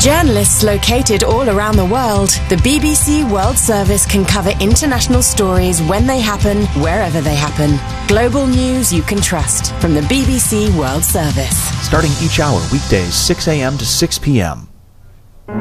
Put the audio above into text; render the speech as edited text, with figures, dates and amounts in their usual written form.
journalists located all around the world, the BBC World Service can cover international stories when they happen, wherever they happen. Global news you can trust from the BBC World Service. Starting each hour weekdays 6 a.m. to 6 p.m.